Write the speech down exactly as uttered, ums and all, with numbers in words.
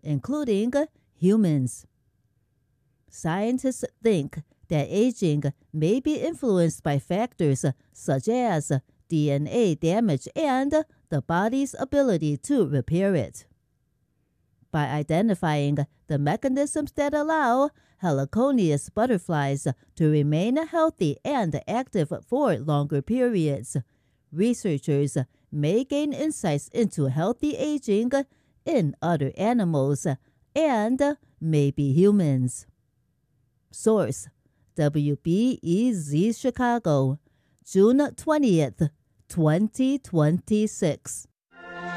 including humans. Scientists think that aging may be influenced by factors such as D N A damage and the body's ability to repair it. By identifying the mechanisms that allow heliconius butterflies to remain healthy and active for longer periods, researchers may gain insights into healthy aging in other animals and maybe humans. Source: W B E Z Chicago, June twentieth, twenty twenty-six.